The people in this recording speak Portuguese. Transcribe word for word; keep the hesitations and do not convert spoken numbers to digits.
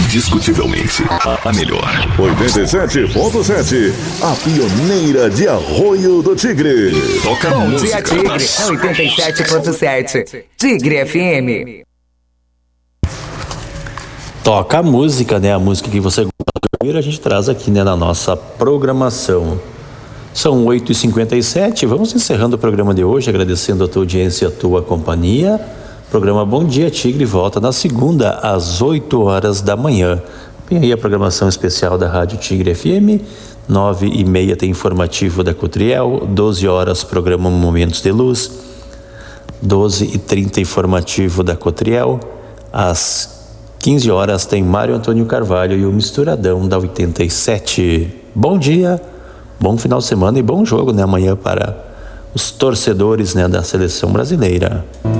indiscutivelmente a melhor. oitenta e sete ponto sete, a pioneira de Arroio do Tigre. Toca Bom música. dia, Tigre, na oitenta e sete ponto sete. Tigre F M. Toca a música, né? A música que você gosta de ouvir, a gente traz aqui, né, na nossa programação. São oito e cinquenta e sete, vamos encerrando o programa de hoje, agradecendo a tua audiência e a tua companhia. Programa Bom Dia Tigre volta na segunda, às oito horas da manhã. Vem aí a programação especial da Rádio Tigre F M, nove e meia tem informativo da Cotriel, doze horas programa Momentos de Luz, doze e trinta informativo da Cotriel, às quinze horas tem Mário Antônio Carvalho e o Misturadão da oitenta e sete. Bom dia, bom final de semana e bom jogo, né, amanhã para os torcedores, né, da seleção brasileira.